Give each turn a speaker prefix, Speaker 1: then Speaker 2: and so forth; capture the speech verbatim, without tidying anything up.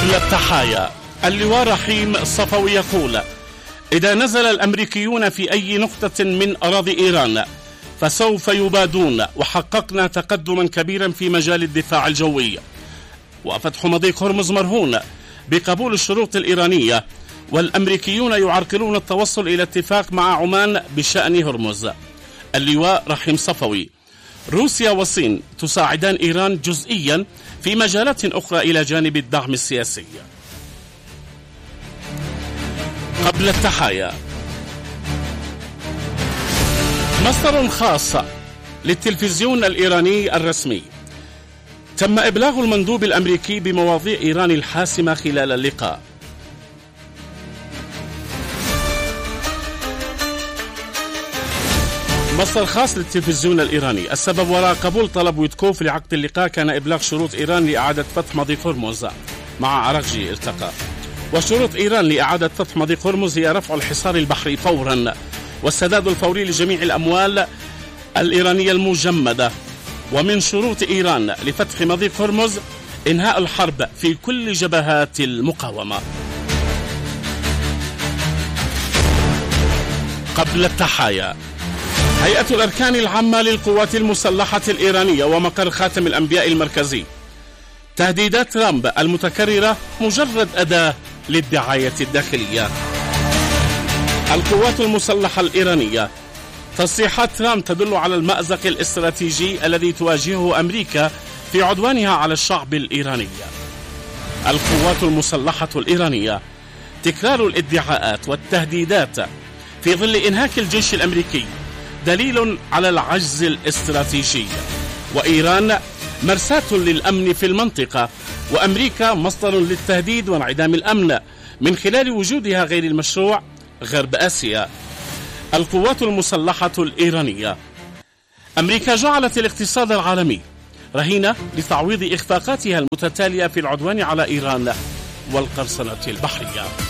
Speaker 1: قبل التحايا، اللواء رحيم صفوي يقول: إذا نزل الأمريكيون في أي نقطة من أراضي إيران فسوف يبادون، وحققنا تقدما كبيرا في مجال الدفاع الجوي، وفتح مضيق هرمز مرهون بقبول الشروط الإيرانية، والأمريكيون يعرقلون التوصل إلى اتفاق مع عمان بشأن هرمز. اللواء رحيم صفوي: روسيا والصين تساعدان إيران جزئيا في مجالات أخرى إلى جانب الدعم السياسي. قبل التحايا، مصدر خاص للتلفزيون الإيراني الرسمي: تم إبلاغ المندوب الأمريكي بمواضيع إيران الحاسمة خلال اللقاء. مصدر خاص للتلفزيون الإيراني: السبب وراء قبول طلب ويتكوف لعقد اللقاء كان إبلاغ شروط إيران لإعادة فتح مضيق هرمز مع عراقجي ارتقى، وشروط إيران لإعادة فتح مضيق هرمز هي رفع الحصار البحري فورا، والسداد الفوري لجميع الأموال الإيرانية المجمدة، ومن شروط إيران لفتح مضيق هرمز إنهاء الحرب في كل جبهات المقاومة. قبل التحايا، هيئة الأركان العامة للقوات المسلحة الإيرانية ومقر خاتم الأنبياء المركزي: تهديدات ترامب المتكررة مجرد أداة للدعاية الداخلية. القوات المسلحة الإيرانية: تصريحات ترامب تدل على المأزق الاستراتيجي الذي تواجهه أمريكا في عدوانها على الشعب الإيراني. القوات المسلحة الإيرانية: تكرار الادعاءات والتهديدات في ظل إنهاك الجيش الأمريكي دليل على العجز الاستراتيجي، وإيران مرساة للأمن في المنطقة، وأمريكا مصدر للتهديد وانعدام الأمن من خلال وجودها غير المشروع غرب آسيا. القوات المسلحة الإيرانية: أمريكا جعلت الاقتصاد العالمي رهينة لتعويض إخفاقاتها المتتالية في العدوان على إيران والقرصنة البحرية.